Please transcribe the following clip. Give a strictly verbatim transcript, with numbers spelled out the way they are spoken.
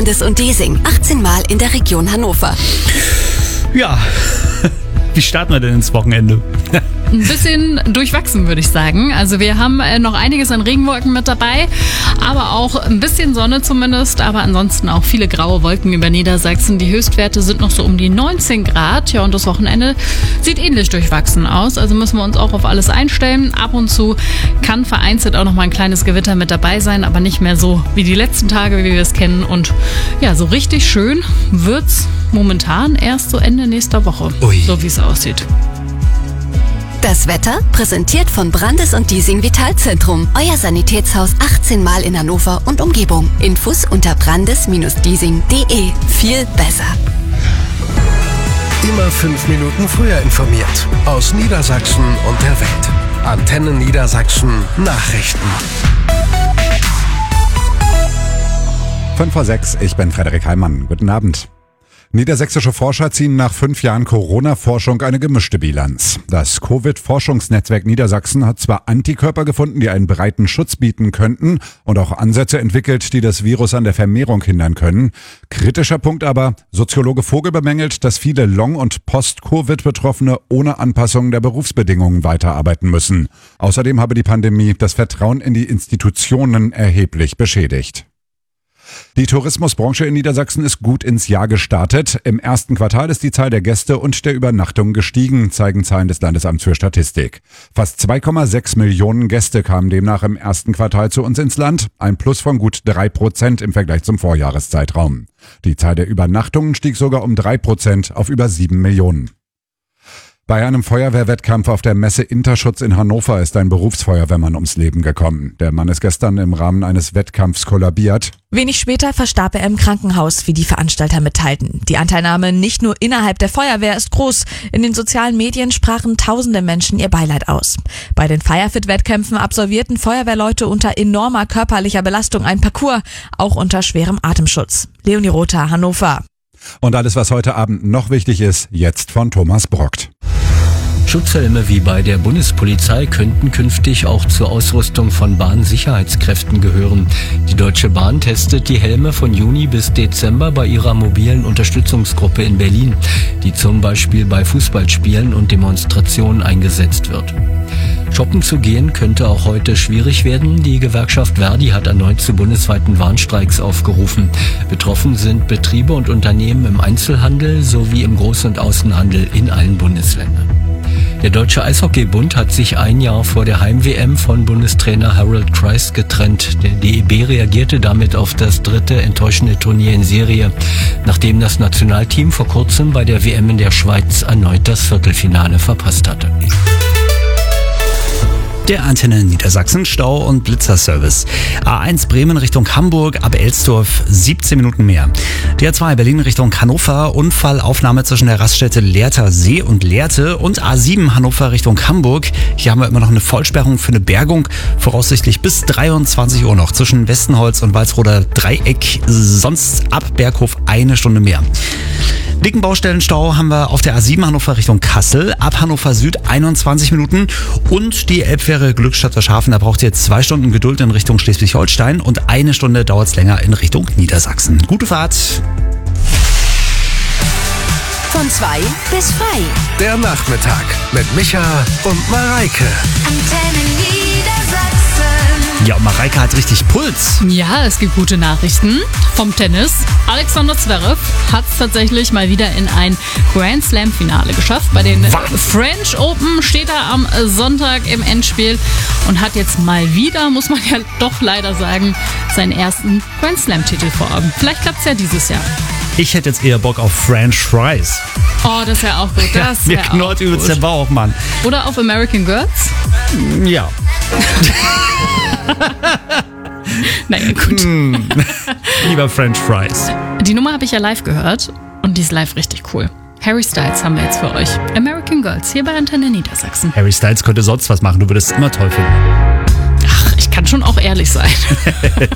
Brandes und Desing. achtzehn Mal in der Region Hannover. Ja, wie starten wir denn ins Wochenende? Ein bisschen durchwachsen, würde ich sagen. Also wir haben noch einiges an Regenwolken mit dabei, aber auch ein bisschen Sonne zumindest, aber ansonsten auch viele graue Wolken über Niedersachsen. Die Höchstwerte sind noch so um die neunzehn Grad. Ja, und das Wochenende sieht ähnlich durchwachsen aus. Also müssen wir uns auch auf alles einstellen. Ab und zu kann vereinzelt auch noch mal ein kleines Gewitter mit dabei sein, aber nicht mehr so wie die letzten Tage, wie wir es kennen. Und ja, so richtig schön wird's momentan erst so Ende nächster Woche, Ui. so wie es aussieht. Das Wetter präsentiert von Brandes und Desing Vitalzentrum. Euer Sanitätshaus achtzehn Mal in Hannover und Umgebung. Infos unter brandes Bindestrich desing Punkt de. Viel besser. Immer fünf Minuten früher informiert. Aus Niedersachsen und der Welt. Antenne Niedersachsen Nachrichten. fünf vor sechs, ich bin Frederik Heimann. Guten Abend. Niedersächsische Forscher ziehen nach fünf Jahren Corona-Forschung eine gemischte Bilanz. Das Covid-Forschungsnetzwerk Niedersachsen hat zwar Antikörper gefunden, die einen breiten Schutz bieten könnten und auch Ansätze entwickelt, die das Virus an der Vermehrung hindern können. Kritischer Punkt aber, Soziologe Vogel bemängelt, dass viele Long- und Post-Covid-Betroffene ohne Anpassung der Berufsbedingungen weiterarbeiten müssen. Außerdem habe die Pandemie das Vertrauen in die Institutionen erheblich beschädigt. Die Tourismusbranche in Niedersachsen ist gut ins Jahr gestartet. Im ersten Quartal ist die Zahl der Gäste und der Übernachtungen gestiegen, zeigen Zahlen des Landesamts für Statistik. Fast zwei Komma sechs Millionen Gäste kamen demnach im ersten Quartal zu uns ins Land, ein Plus von gut drei Prozent im Vergleich zum Vorjahreszeitraum. Die Zahl der Übernachtungen stieg sogar um drei Prozent auf über sieben Millionen. Bei einem Feuerwehrwettkampf auf der Messe Interschutz in Hannover ist ein Berufsfeuerwehrmann ums Leben gekommen. Der Mann ist gestern im Rahmen eines Wettkampfs kollabiert. Wenig später verstarb er im Krankenhaus, wie die Veranstalter mitteilten. Die Anteilnahme nicht nur innerhalb der Feuerwehr ist groß. In den sozialen Medien sprachen tausende Menschen ihr Beileid aus. Bei den Firefit-Wettkämpfen absolvierten Feuerwehrleute unter enormer körperlicher Belastung ein Parcours, auch unter schwerem Atemschutz. Leonie Rother, Hannover. Und alles, was heute Abend noch wichtig ist, jetzt von Thomas Brockt. Schutzhelme wie bei der Bundespolizei könnten künftig auch zur Ausrüstung von Bahnsicherheitskräften gehören. Die Deutsche Bahn testet die Helme von Juni bis Dezember bei ihrer mobilen Unterstützungsgruppe in Berlin, die zum Beispiel bei Fußballspielen und Demonstrationen eingesetzt wird. Shoppen zu gehen könnte auch heute schwierig werden. Die Gewerkschaft Verdi hat erneut zu bundesweiten Warnstreiks aufgerufen. Betroffen sind Betriebe und Unternehmen im Einzelhandel sowie im Groß- und Außenhandel in allen Bundesländern. Der Deutsche Eishockeybund hat sich ein Jahr vor der Heim-W M von Bundestrainer Harold Kreis getrennt. Der D E B reagierte damit auf das dritte enttäuschende Turnier in Serie, nachdem das Nationalteam vor kurzem bei der W M in der Schweiz erneut das Viertelfinale verpasst hatte. Der Antenne Niedersachsen Stau- und Blitzerservice. A eins Bremen Richtung Hamburg, ab Elsdorf siebzehn Minuten mehr. D R zwei Berlin Richtung Hannover, Unfallaufnahme zwischen der Raststätte Lehrter See und Lehrte und A sieben Hannover Richtung Hamburg. Hier haben wir immer noch eine Vollsperrung für eine Bergung, voraussichtlich bis dreiundzwanzig Uhr noch zwischen Westenholz und Walsroder Dreieck, sonst ab Berghof eine Stunde mehr. Dicken Baustellenstau haben wir auf der A sieben Hannover Richtung Kassel, ab Hannover Süd einundzwanzig Minuten und die Elbfähre Glückstadt-Verschafen, da braucht ihr jetzt zwei Stunden Geduld in Richtung Schleswig-Holstein und eine Stunde dauert es länger in Richtung Niedersachsen. Gute Fahrt! Von zwei bis frei. Der Nachmittag mit Micha und Mareike. Antenne Niedersachsen. Ja, und Mareike hat richtig Puls. Ja, es gibt gute Nachrichten vom Tennis. Alexander Zverev hat es tatsächlich mal wieder in ein Grand Slam-Finale geschafft. Bei den Was? French Open steht er am Sonntag im Endspiel und hat jetzt mal wieder, muss man ja doch leider sagen, seinen ersten Grand Slam-Titel vor Augen. Vielleicht klappt es ja dieses Jahr. Ich hätte jetzt eher Bock auf French Fries. Oh, das wäre auch gut. Das Mir wär knurrt auch übelst der gut. Bauch, Mann. Oder auf American Girls? Ja. Naja, gut. Lieber French Fries. Die Nummer habe ich ja live gehört und die ist live richtig cool. Harry Styles haben wir jetzt für euch. American Girls hier bei Antenne Niedersachsen. Harry Styles könnte sonst was machen, du würdest es immer toll finden. Ach, ich kann schon auch ehrlich sein.